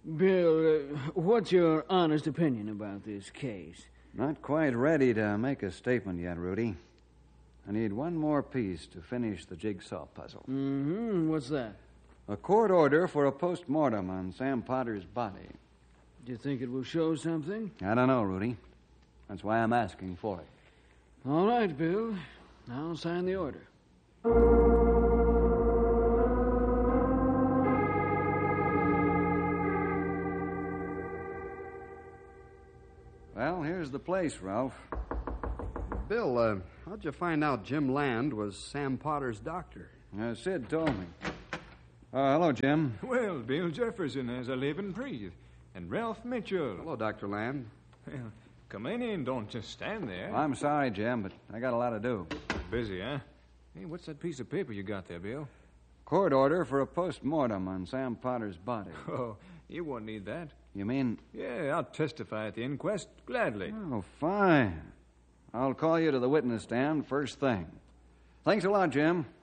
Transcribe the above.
Bill, what's your honest opinion about this case? Not quite ready to make a statement yet, Rudy. I need one more piece to finish the jigsaw puzzle. Mm-hmm. What's that? A court order for a post-mortem on Sam Potter's body. Do you think it will show something? I don't know, Rudy. That's why I'm asking for it. All right, Bill. I'll sign the order. Well, here's the place, Ralph. Bill, how'd you find out Jim Land was Sam Potter's doctor? Sid told me. Hello, Jim. Well, Bill Jefferson has a living breathe. And Ralph Mitchell. Hello, Dr. Land. Well, come in, don't just stand there. I'm sorry, Jim, but I got a lot to do. Busy, huh? Hey, what's that piece of paper you got there, Bill? Court order for a post-mortem on Sam Potter's body. Oh, you won't need that. You mean? Yeah, I'll testify at the inquest, gladly. Oh, fine. I'll call you to the witness stand first thing. Thanks a lot, Jim.